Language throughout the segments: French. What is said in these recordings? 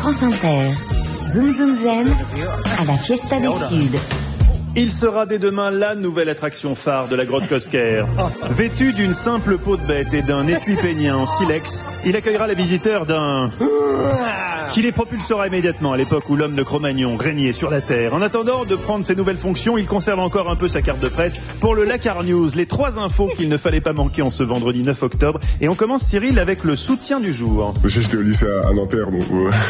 France Inter, Zoom Zoom Zen à la Fiesta des Suds. Il sera dès demain la nouvelle attraction phare de la grotte Cosquer. Vêtu d'une simple peau de bête et d'un étui peignien en silex, il accueillera les visiteurs d'un... qui les propulsera immédiatement à l'époque où l'homme de Cro-Magnon régnait sur la Terre. En attendant de prendre ses nouvelles fonctions, il conserve encore un peu sa carte de presse pour le Lakar News. Les 3 infos qu'il ne fallait pas manquer en ce vendredi 9 octobre. Et on commence, Cyril, avec le soutien du jour. J'étais au lycée à Nanterre, donc,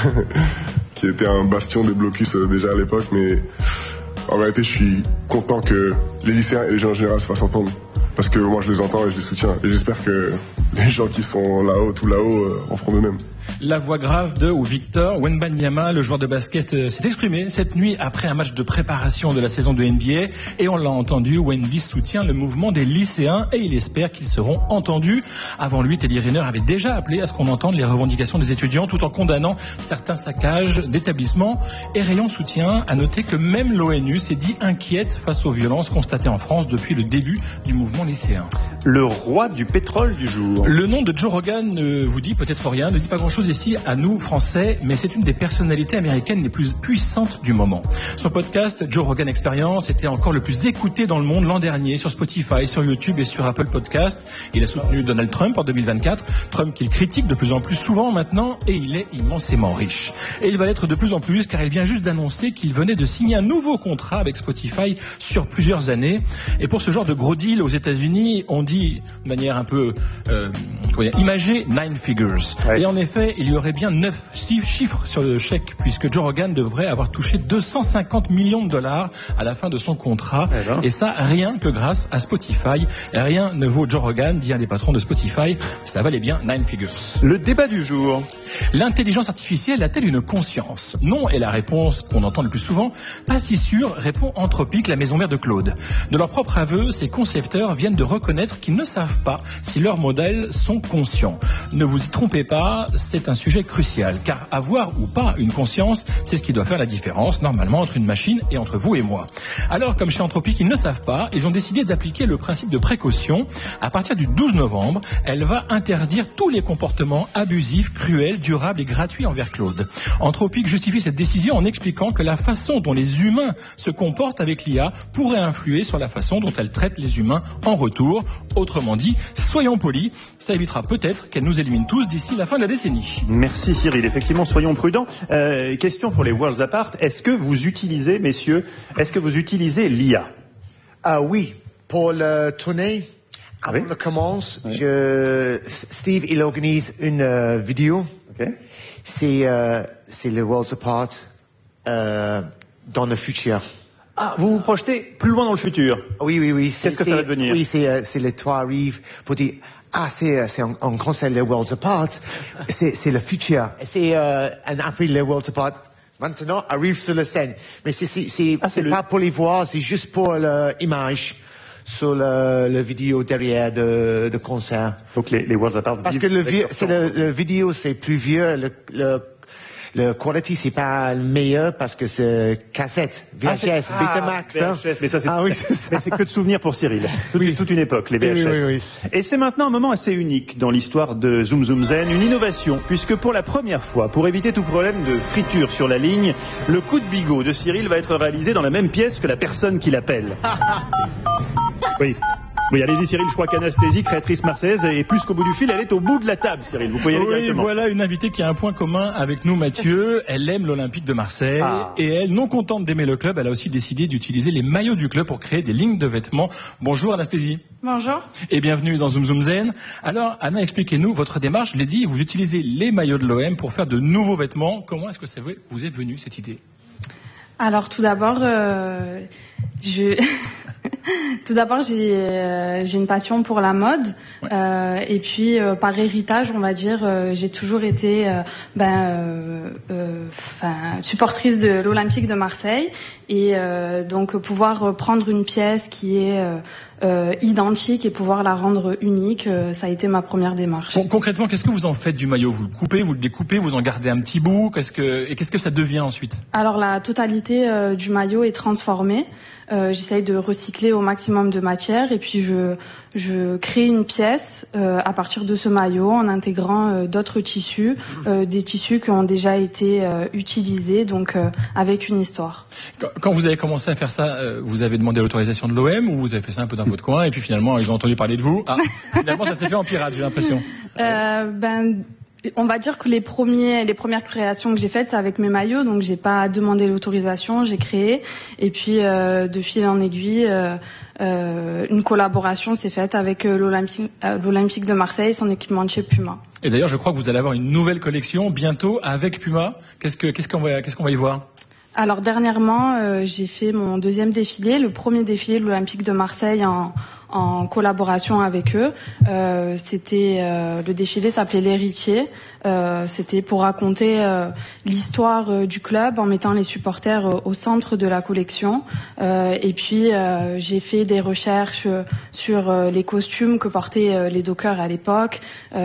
qui était un bastion des blocus déjà à l'époque, mais... En réalité, je suis content que les lycéens et les gens en général se fassent entendre. Parce que moi, je les entends et je les soutiens. Et j'espère que les gens qui sont là-haut, tout là-haut, en feront de même. La voix grave de Victor Wembanyama, le joueur de basket, s'est exprimé cette nuit après un match de préparation de la saison de NBA. Et on l'a entendu, Wemby soutient le mouvement des lycéens et il espère qu'ils seront entendus. Avant lui, Teddy Riner avait déjà appelé à ce qu'on entende les revendications des étudiants tout en condamnant certains saccages d'établissements. Et Rayon soutient à noter que même l'ONU s'est dit inquiète face aux violences constatées en France depuis le début du mouvement lycéen. Le roi du pétrole du jour. Le nom de Joe Rogan vous dit peut-être rien, ne dit pas grand-chose ici à nous, Français, mais c'est une des personnalités américaines les plus puissantes du moment. Son podcast, Joe Rogan Experience, était encore le plus écouté dans le monde l'an dernier sur Spotify, sur YouTube et sur Apple Podcast. Il a soutenu Donald Trump en 2024, Trump qu'il critique de plus en plus souvent maintenant, et il est immensément riche. Et il va l'être de plus en plus car il vient juste d'annoncer qu'il venait de signer un nouveau contrat avec Spotify sur plusieurs années. Et pour ce genre de gros deal aux États-Unis, on dit de manière un peu imagée 9 figures. Ouais. Et en effet, il y aurait bien 9 chiffres sur le chèque puisque Joe Rogan devrait avoir touché 250 millions de dollars à la fin de son contrat. Et ça, rien que grâce à Spotify. Rien ne vaut Joe Rogan, dit un des patrons de Spotify. Ça valait bien 9 figures. Le débat du jour. L'intelligence artificielle a-t-elle une conscience? Non est la réponse qu'on entend le plus souvent. Pas si sûr, répond Anthropic, la maison mère de Claude. De leur propre aveu, ces concepteurs viennent de reconnaître qu'ils ne savent pas si leurs modèles sont conscients. Ne vous y trompez pas, c'est un sujet crucial, car avoir ou pas une conscience, c'est ce qui doit faire la différence, normalement, entre une machine et entre vous et moi. Alors, comme chez Anthropic, ils ne savent pas, ils ont décidé d'appliquer le principe de précaution. À partir du 12 novembre, elle va interdire tous les comportements abusifs, cruels, durables et gratuits envers Claude. Anthropic justifie cette décision en expliquant que la façon dont les humains se comportent avec l'IA pourrait influer sur la façon dont elle traite les humains en retour. Autrement dit, soyons polis, ça évitera peut-être qu'elle nous élimine tous d'ici la fin de la décennie. Merci Cyril, effectivement, soyons prudents. Question pour les Worlds Apart, est-ce que vous utilisez, messieurs, l'IA? Oui, pour le tournée, avant de commencer, Steve, il organise une vidéo. Okay. C'est le Worlds Apart dans le futur. Ah, vous vous projetez plus loin dans le futur? Oui. Qu'est-ce que ça va devenir? Oui, c'est le toit arrive pour dire, c'est un concert le Worlds Apart, c'est le futur. Et après le Worlds Apart, maintenant arrive sur la scène. Mais c'est pas pour les voir, c'est juste pour l'image sur la vidéo derrière de concert. Donc les Worlds Apart. Parce que le vidéo c'est plus vieux, le quality c'est pas le meilleur parce que c'est cassette, VHS, Betamax. VHS, mais ça c'est ça. c'est que de souvenirs pour Cyril. Toute une époque, les VHS. Oui. Et c'est maintenant un moment assez unique dans l'histoire de Zoom Zoom Zen, une innovation, puisque pour la première fois, pour éviter tout problème de friture sur la ligne, le coup de bigot de Cyril va être réalisé dans la même pièce que la personne qui l'appelle. Oui, allez-y Cyril, je crois qu'Anasthésie, créatrice marseillaise, est plus qu'au bout du fil, elle est au bout de la table, Cyril, vous pouvez y aller directement. Voilà une invitée qui a un point commun avec nous, Mathieu, elle aime l'Olympique de Marseille, et elle, non contente d'aimer le club, elle a aussi décidé d'utiliser les maillots du club pour créer des lignes de vêtements. Bonjour Anasthésie. Bonjour. Et bienvenue dans Zoom Zoom Zen. Alors Anna, expliquez-nous votre démarche, je l'ai dit, vous utilisez les maillots de l'OM pour faire de nouveaux vêtements. Comment est-ce que ça vous est venu cette idée? Alors tout d'abord, j'ai une passion pour la mode et puis par héritage, on va dire, j'ai toujours été supportrice de l'Olympique de Marseille et donc pouvoir prendre une pièce qui est identique et pouvoir la rendre unique, ça a été ma première démarche. Bon, concrètement, qu'est-ce que vous en faites du maillot? Vous le coupez, vous le découpez, vous en gardez un petit bout? Qu'est-ce que ça devient ensuite? Alors la totalité du maillot est transformée. J'essaye de recycler au maximum de matière et puis je crée une pièce à partir de ce maillot en intégrant d'autres tissus, des tissus qui ont déjà été utilisés, donc avec une histoire. Quand vous avez commencé à faire ça, vous avez demandé l'autorisation de l'OM ou vous avez fait ça un peu dans votre coin et puis finalement ils ont entendu parler de vous? Finalement ça s'est fait en pirate, j'ai l'impression. On va dire que les premières créations que j'ai faites, c'est avec mes maillots, donc j'ai pas demandé l'autorisation, j'ai créé. Et puis, de fil en aiguille, une collaboration s'est faite avec l'Olympique de Marseille, son équipementier Puma. Et d'ailleurs, je crois que vous allez avoir une nouvelle collection bientôt avec Puma. Qu'est-ce qu'on va y voir? Alors dernièrement, j'ai fait mon deuxième défilé, le premier défilé de l'Olympique de Marseille en collaboration avec eux. Le défilé s'appelait l'Héritier. C'était pour raconter l'histoire du club en mettant les supporters au centre de la collection. Et puis j'ai fait des recherches sur les costumes que portaient les dockers à l'époque,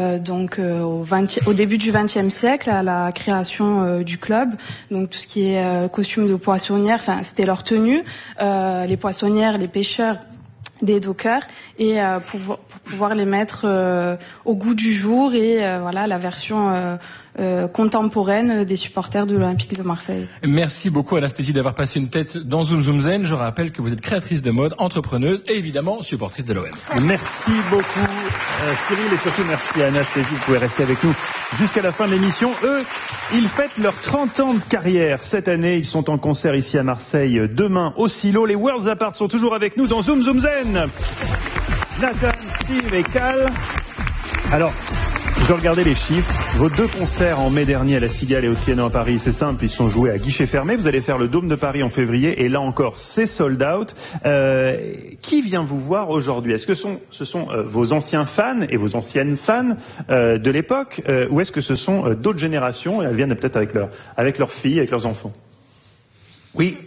au début du XXe siècle, à la création du club. Donc tout ce qui est costumes de poissonnières, enfin c'était leur tenue. Les poissonnières, les pêcheurs, des dockers, et pour pouvoir les mettre au goût du jour et la version contemporaine des supporters de l'Olympique de Marseille. Merci beaucoup Anastasie d'avoir passé une tête dans Zoom Zoom Zen. Je rappelle que vous êtes créatrice de mode, entrepreneuse et évidemment supportrice de l'OM. Merci beaucoup Cyril et surtout merci à Anastasie. Vous pouvez rester avec nous jusqu'à la fin de l'émission. Eux, ils fêtent leurs 30 ans de carrière cette année. Ils sont en concert ici à Marseille demain au Silo. Les Worlds Apart sont toujours avec nous dans Zoom Zoom Zen. Nathan, Steve et Cal. Alors, je regardais les chiffres. Vos 2 concerts en mai dernier à la Cigale et au Trianon à Paris, c'est simple, ils sont joués à guichet fermé. Vous allez faire le Dôme de Paris en février et là encore, c'est sold out. Qui vient vous voir aujourd'hui? Est-ce que ce sont vos anciens fans et vos anciennes fans de l'époque ou est-ce que ce sont d'autres générations? Elles viennent peut-être avec leurs filles, avec leurs enfants. Oui.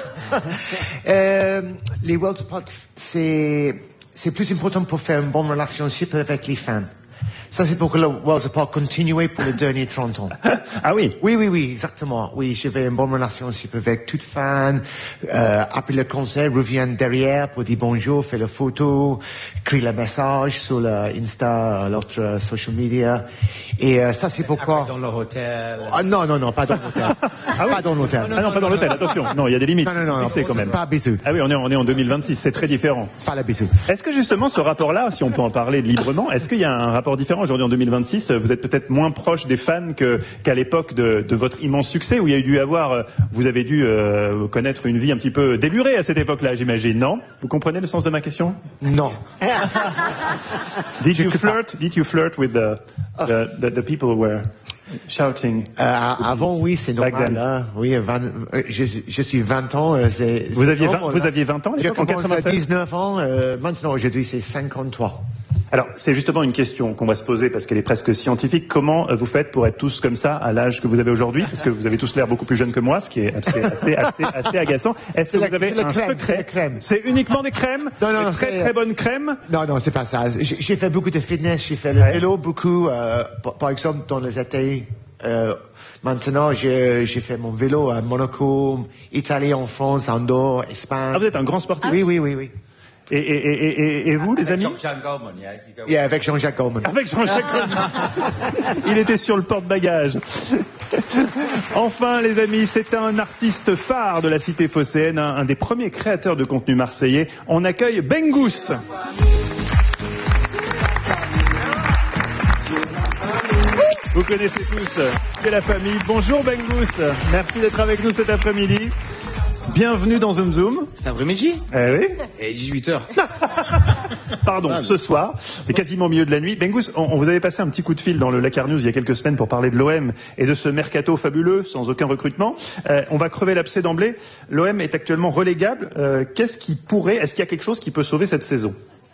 Les Worlds Apart, c'est plus important pour faire une bonne relationship avec les fans. Ça, c'est pour que le Worlds Apart continue pour les derniers 30 ans. Ah oui? Oui, exactement. Oui, j'avais une bonne relationship avec toutes fans. Après le concert, reviennent derrière pour dire bonjour, faire la photo, écrire le message sur l'Insta, l'autre social media. Et ça, c'est pourquoi... Après, dans leur hôtel. Ah, non, pas dans l'hôtel. Pas dans l'hôtel. Ah non, pas dans l'hôtel, attention. Non, il y a des limites. Non, c'est quand même. Pas bisous. Ah oui, on est en 2026, c'est très différent. Pas la bisou. Est-ce que justement ce rapport-là, si on peut en parler librement, est-ce qu'il y a un rapport différent aujourd'hui en 2026? Vous êtes peut-être moins proche des fans qu'à l'époque de votre immense succès où il y a dû vous avez dû connaître une vie un petit peu délurée à cette époque-là, j'imagine, non? Vous comprenez le sens de ma question? Non. Did you flirt with the people who were shouting? Avant, oui, c'est normal. Hein. Oui, je suis 20 ans. Vous aviez 20 ans à l'époque, en 96? 19 ans. Maintenant, aujourd'hui, c'est 53. Alors, c'est justement une question qu'on va se poser parce qu'elle est presque scientifique. Comment vous faites pour être tous comme ça à l'âge que vous avez aujourd'hui? Parce que vous avez tous l'air beaucoup plus jeunes que moi, ce qui est assez agaçant. Est-ce que vous avez un secret? C'est uniquement des crèmes? Non, très bonnes crèmes? Non, c'est pas ça. J'ai fait beaucoup de fitness, j'ai fait le vélo beaucoup. Par exemple, dans les étés, maintenant, j'ai fait mon vélo à Monaco, Italie, en France, Andorre, Espagne. Ah, vous êtes un grand sportif? Oui. Et vous, les amis? Avec Jean-Jacques Goldman. Avec Jean-Jacques Goldman. Il était sur le porte-bagages. Enfin, les amis, c'est un artiste phare de la cité phocéenne, un des premiers créateurs de contenu marseillais. On accueille Bengous. Vous connaissez tous, c'est la famille. Bonjour Bengous, merci d'être avec nous cet après-midi. Bienvenue dans Zoom Zoom. C'est après-midi? Oui. Et 18h. Pardon, ce soir, c'est quasiment au milieu de la nuit. Bengous, on vous avait passé un petit coup de fil dans le Lakar News il y a quelques semaines pour parler de l'OM et de ce mercato fabuleux, sans aucun recrutement. On va crever l'abcès d'emblée. L'OM est actuellement relégable. Est-ce qu'il y a quelque chose qui peut sauver cette saison?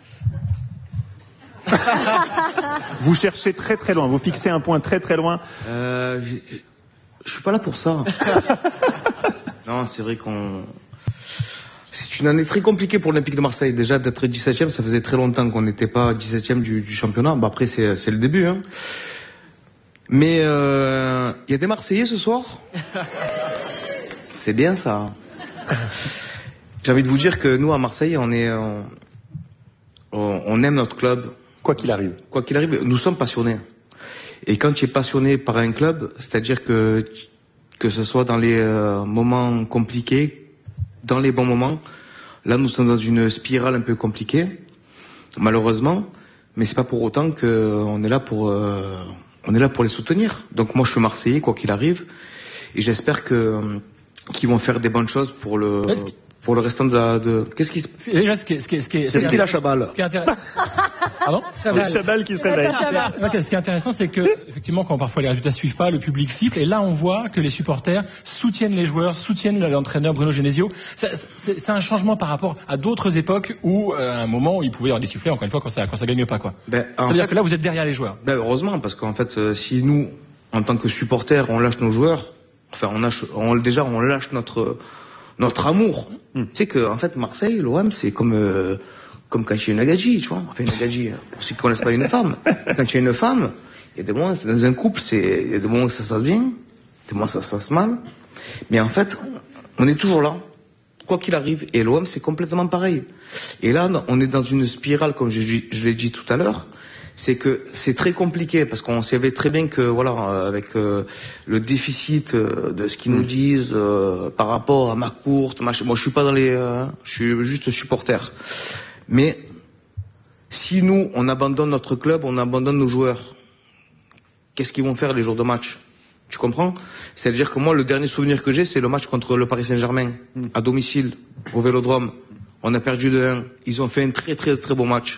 Vous cherchez très très loin, vous fixez un point très très loin. Je suis pas là pour ça. Non, c'est vrai c'est une année très compliquée pour l'Olympique de Marseille. Déjà, d'être 17e, ça faisait très longtemps qu'on n'était pas 17e du championnat. Bah, après, c'est le début, hein. Mais, y a des Marseillais ce soir? C'est bien, ça. J'ai envie de vous dire que nous, à Marseille, on aime notre club. Quoi qu'il arrive. Quoi qu'il arrive, nous sommes passionnés. Et quand tu es passionné par un club, c'est-à-dire que ce soit dans les moments compliqués, dans les bons moments, là nous sommes dans une spirale un peu compliquée, malheureusement, mais c'est pas pour autant qu'on est là pour les soutenir. Donc moi je suis Marseillais, quoi qu'il arrive, et j'espère qu'ils vont faire des bonnes choses pour le restant qu'est-ce qu'il a Chabal? Pardon? Chabal qui se réveille. Ce qui est intéressant, c'est que, effectivement, quand parfois les résultats suivent pas, le public siffle, et là, on voit que les supporters soutiennent les joueurs, soutiennent l'entraîneur Bruno Genesio. C'est un changement par rapport à d'autres époques où, à un moment, ils pouvaient les siffler, encore une fois, quand ça gagne pas, quoi. Ça veut dire que là, vous êtes derrière les joueurs. Heureusement, parce qu'en fait, si nous, en tant que supporters, on lâche nos joueurs, enfin, on lâche notre amour. Tu sais que, en fait, Marseille, l'OM, c'est comme quand tu as une gadji, tu vois. Enfin, une gadji, pour ceux qui connaissent pas une femme. Quand tu as une femme, il y a des moments, dans un couple, il y a des moments où ça se passe bien, des moments où ça se passe mal. Mais en fait, on est toujours là, quoi qu'il arrive. Et l'OM, c'est complètement pareil. Et là, on est dans une spirale, comme je l'ai dit tout à l'heure. C'est que c'est très compliqué, parce qu'on savait très bien que, voilà, avec le déficit de ce qu'ils nous disent par rapport à McCourt, moi je suis pas je suis juste supporter. Mais si nous, on abandonne notre club, on abandonne nos joueurs, qu'est-ce qu'ils vont faire les jours de match? Tu comprends? C'est-à-dire que moi, le dernier souvenir que j'ai, c'est le match contre le Paris Saint-Germain, à domicile, au Vélodrome. On a perdu 2-1. Ils ont fait un très très très beau match.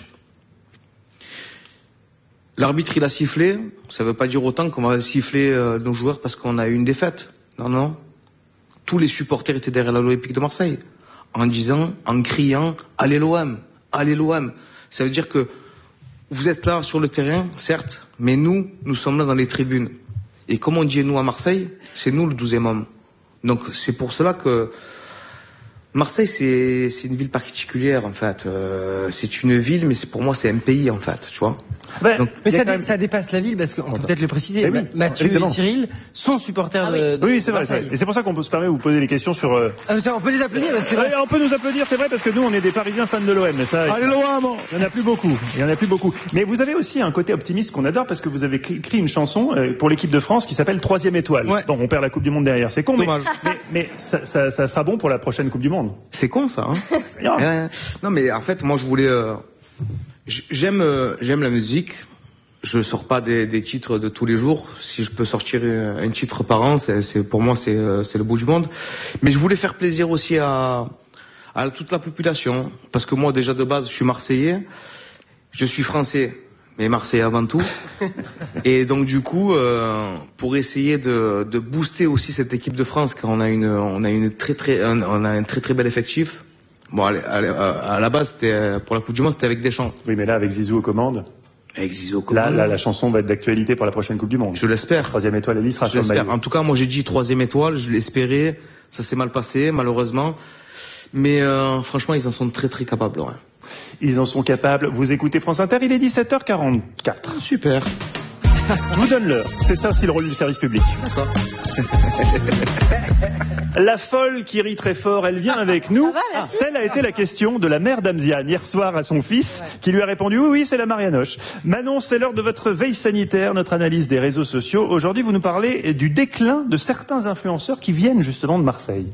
L'arbitre, il a sifflé. Ça veut pas dire autant qu'on va siffler nos joueurs parce qu'on a eu une défaite. Non. Tous les supporters étaient derrière l'Olympique de Marseille, en criant, allez l'OM. Ça veut dire que vous êtes là sur le terrain, certes, mais nous sommes là dans les tribunes. Et comme on dit nous à Marseille, c'est nous le 12e homme. Donc c'est pour cela que Marseille, c'est une ville particulière, en fait. C'est une ville, mais pour moi, c'est un pays, en fait, tu vois. Donc, mais ça dépasse la ville, parce qu'on peut peut-être le préciser. Mathieu et Cyril sont supporters de oui, c'est vrai. Et c'est pour ça qu'on peut se permettre de vous poser des questions sur... on peut les applaudir, c'est vrai. On peut nous applaudir, c'est vrai, parce que nous, on est des Parisiens fans de l'OM. Allez, l'OM! Il y en a plus beaucoup. Mais vous avez aussi un côté optimiste qu'on adore, parce que vous avez écrit une chanson pour l'équipe de France qui s'appelle 3e étoile. Ouais. Bon, on perd la Coupe du Monde derrière, c'est con, mais ça sera bon pour la prochaine Coupe du Monde. C'est con ça, hein. Non mais en fait moi je voulais j'aime la musique. Je sors pas des titres de tous les jours. Si je peux sortir un titre par an, pour moi c'est le bout du monde. Mais je voulais faire plaisir aussi à toute la population, parce que moi déjà de base je suis Marseillais, je suis Français, mais Marseillais avant tout. Et donc du coup, pour essayer de booster aussi cette équipe de France, car on a un très très bel effectif. Bon, à la base, pour la Coupe du Monde, c'était avec Deschamps. Oui, mais là, avec Zizou aux commandes. Avec Zizou aux commandes. Là, la chanson va être d'actualité pour la prochaine Coupe du Monde. Je l'espère. 3e étoile, elle y sera. Je l'espère. En tout cas, moi, j'ai dit 3e étoile. Je l'espérais. Ça s'est mal passé, malheureusement. Mais franchement, ils en sont très très capables. Ouais. Ils en sont capables. Vous écoutez France Inter, il est 17h44. Super. Je vous donne l'heure. C'est ça aussi le rôle du service public. D'accord. La folle qui rit très fort, elle vient avec nous. Telle a été la question de la mère d'Amziane hier soir à son fils, qui lui a répondu oui, c'est la Marianoche. Manon, c'est l'heure de votre veille sanitaire, notre analyse des réseaux sociaux. Aujourd'hui, vous nous parlez du déclin de certains influenceurs qui viennent justement de Marseille.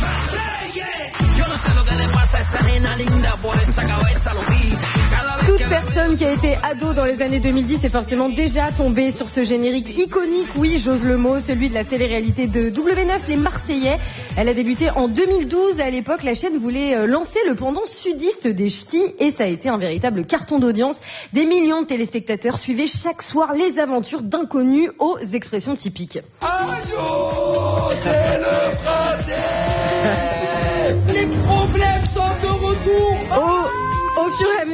Toute personne qui a été ado dans les années 2010 est forcément déjà tombée sur ce générique iconique, oui, j'ose le mot, celui de la télé-réalité de W9, Les Marseillais. Elle a débuté en 2012. À l'époque, la chaîne voulait lancer le pendant sudiste des ch'tis et ça a été un véritable carton d'audience. Des millions de téléspectateurs suivaient chaque soir les aventures d'inconnus aux expressions typiques. Aïe, c'est le printemps. Les problèmes sont de retour. Au fur et à mesure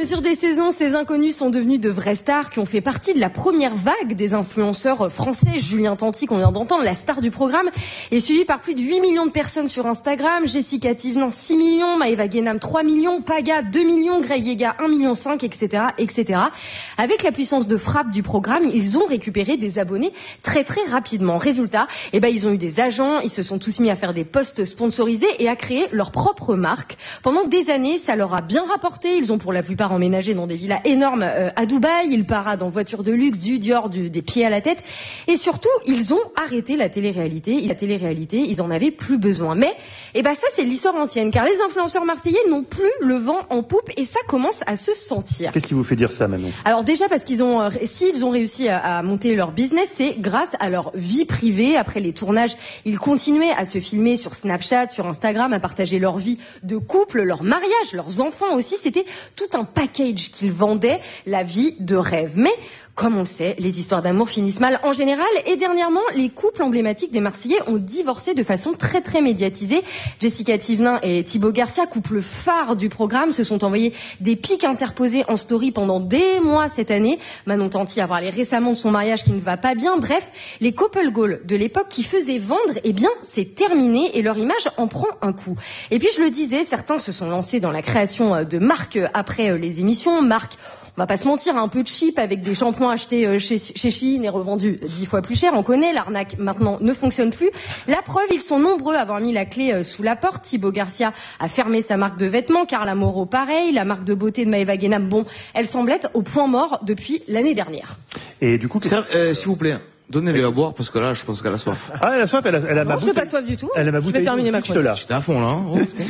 mesure des saisons, ces inconnus sont devenus de vraies stars qui ont fait partie de la première vague des influenceurs français. Julien Tanti, qu'on vient d'entendre, la star du programme, est suivi par plus de 8 millions de personnes sur Instagram. Jessica Thivenin, 6 millions. Maëva Guénam, 3 millions. Paga, 2 millions. Greg Yega, 1,5 million, etc., etc. Avec la puissance de frappe du programme, ils ont récupéré des abonnés très très rapidement. Résultat, ils ont eu des agents, ils se sont tous mis à faire des posts sponsorisés et à créer leur propre marque. Pendant des années, ça leur a bien rapporté. Ils ont pour la plupart emménagé dans des villas énormes à Dubaï. Ils paradent en voiture de luxe, du Dior, des pieds à la tête. Et surtout, ils ont arrêté la télé-réalité. La télé-réalité, ils en avaient plus besoin. Mais, ça c'est l'histoire ancienne, car les influenceurs marseillais n'ont plus le vent en poupe et ça commence à se sentir. Qu'est-ce qui vous fait dire ça, Manon? Alors déjà parce qu'ils ont, s'ils ont réussi à monter leur business, c'est grâce à leur vie privée. Après les tournages, ils continuaient à se filmer sur Snapchat, sur Instagram, à partager leur vie de couple, leur mariage, leurs enfants aussi. C'était tout un package qu'ils vendaient, la vie de rêve. Mais comme on le sait, les histoires d'amour finissent mal en général et dernièrement, les couples emblématiques des Marseillais ont divorcé de façon très très médiatisée. Jessica Thivenin et Thibaut Garcia, couple phare du programme, se sont envoyés des pics interposés en story pendant des mois cette année. Manon Tanti a parlé récemment de son mariage qui ne va pas bien. Bref, les couple goals de l'époque qui faisaient vendre, c'est terminé et leur image en prend un coup. Et puis je le disais, certains se sont lancés dans la création de marques après les émissions, marques, on va pas se mentir, un peu cheap avec des shampoings achetés chez Shein et revendus 10 fois plus cher. On connaît, l'arnaque maintenant ne fonctionne plus. La preuve, ils sont nombreux à avoir mis la clé sous la porte. Thibaut Garcia a fermé sa marque de vêtements, Carla Moreau pareil, la marque de beauté de Maëva Guénam, elle semble être au point mort depuis l'année dernière. Et du coup, s'il vous plaît, donnez-lui à boire parce que là, je pense qu'elle a soif. Ah, elle a soif, elle a ma bouteille. Je n'ai pas soif du tout. Elle a ma je bouteille. vais terminer ma chronique. J'étais à fond là.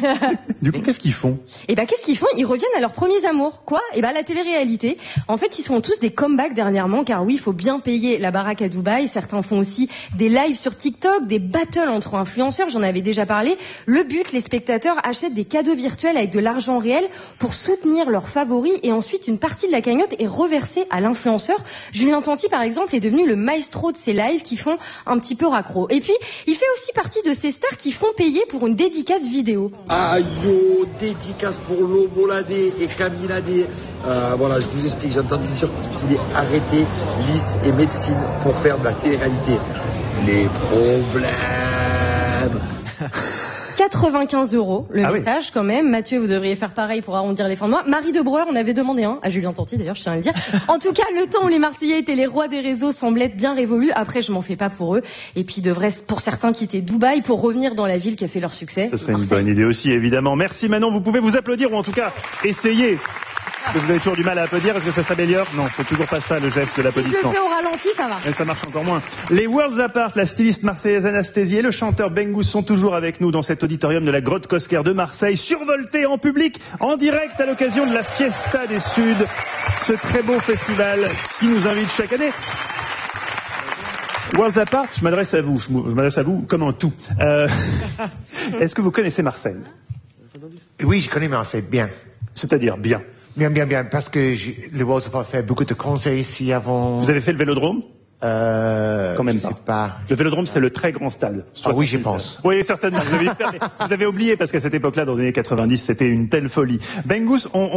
Du coup, qu'est-ce qu'ils font? Qu'est-ce qu'ils font? Ils reviennent à leurs premiers amours. Quoi? La télé-réalité. En fait, ils font tous des comebacks dernièrement, car oui, il faut bien payer la baraque à Dubaï. Certains font aussi des lives sur TikTok, des battles entre influenceurs. J'en avais déjà parlé. Le but, les spectateurs achètent des cadeaux virtuels avec de l'argent réel pour soutenir leurs favoris et ensuite une partie de la cagnotte est reversée à l'influenceur. Julien Tanti, par exemple, est devenu le maestro de ces lives qui font un petit peu raccro. Et puis, il fait aussi partie de ces stars qui font payer pour une dédicace vidéo. Ayo, dédicace pour Loboladé et Camiladé. Voilà, je vous explique, j'ai entendu dire qu'il est arrêté, lisse et médecine pour faire de la télé-réalité. Les problèmes. 95 € le message quand même. Mathieu, vous devriez faire pareil pour arrondir les fins de mois. Marie de Breuer, on avait demandé un à Julien Tanti d'ailleurs, je tiens à le dire. En tout cas, le temps où les Marseillais étaient les rois des réseaux semble être bien révolu. Après, je m'en fais pas pour eux. Et puis, ils devraient, pour certains, quitter Dubaï pour revenir dans la ville qui a fait leur succès. Ce serait une bonne idée aussi, évidemment. Merci Manon, vous pouvez vous applaudir ou en tout cas essayer. Vous avez toujours du mal à applaudir, est-ce que ça s'améliore? Non, c'est toujours pas ça le geste de l'applaudissement. Si je le fais au ralenti, ça va. Et ça marche encore moins. Les Worlds Apart, la styliste marseillaise Anasthésie et le chanteur Bengus sont toujours avec nous dans cet auditorium de la Grotte Cosquer de Marseille, survolté en public, en direct à l'occasion de la Fiesta des Suds, ce très beau festival qui nous invite chaque année. Worlds Apart, je m'adresse à vous comme en tout. Est-ce que vous connaissez Marseille? Oui, je connais Marseille bien. C'est-à-dire bien? Bien, parce que le Worlds Apart fait beaucoup de conseils ici avant. Vous avez fait le Vélodrome? Quand même je sais pas. Le Vélodrome, c'est le très grand stade. Oui, je pense. Oui, certainement. Vous avez oublié parce qu'à cette époque-là, dans les années 90, c'était une telle folie. Bengus,